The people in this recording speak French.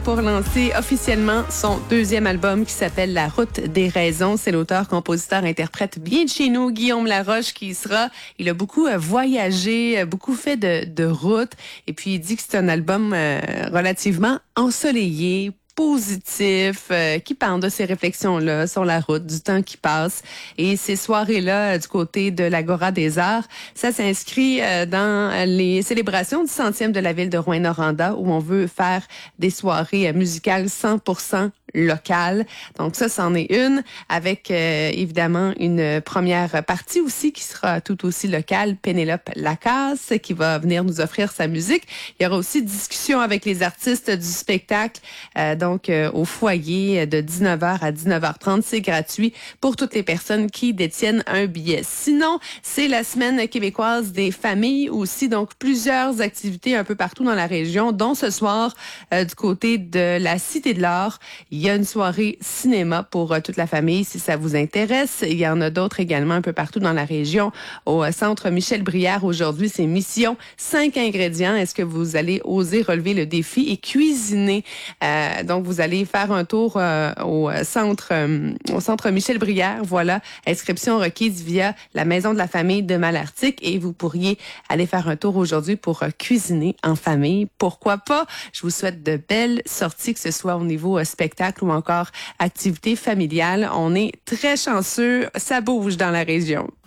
Pour lancer officiellement son deuxième album qui s'appelle La Route des raisons. C'est l'auteur, compositeur, interprète bien de chez nous, Guillaume Laroche, qui y sera. Il a beaucoup voyagé, beaucoup fait de route. Et puis, il dit que c'est un album relativement ensoleillé, positif, qui parle de ces réflexions-là sur la route, du temps qui passe. Et ces soirées-là, du côté de l'Agora des Arts, ça s'inscrit dans les célébrations du 100e de la ville de Rouyn-Noranda, où on veut faire des soirées musicales 100% locales. Donc ça, c'en est une, avec évidemment une première partie aussi qui sera tout aussi locale, Pénélope Lacasse, qui va venir nous offrir sa musique. Il y aura aussi discussion avec les artistes du spectacle, donc au foyer de 19h à 19h30. C'est gratuit pour toutes les personnes qui détiennent un billet. Sinon, c'est la semaine québécoise des familles aussi, donc plusieurs activités un peu partout dans la région, dont ce soir du côté de la Cité de l'Art. Il y a une soirée cinéma pour toute la famille si ça vous intéresse. Il y en a d'autres également un peu partout dans la région. Au centre Michel Brière, aujourd'hui, c'est Mission 5 ingrédients. Est-ce que vous allez oser relever le défi et cuisiner? Donc, vous allez faire un tour au centre Michel Brière. Voilà, inscription requise via la Maison de la famille de Malartic et vous pourriez aller faire un tour aujourd'hui pour cuisiner en famille. Pourquoi pas? Je vous souhaite de belles sorties, que ce soit au niveau spectacle ou encore activité familiale. On est très chanceux. Ça bouge dans la région.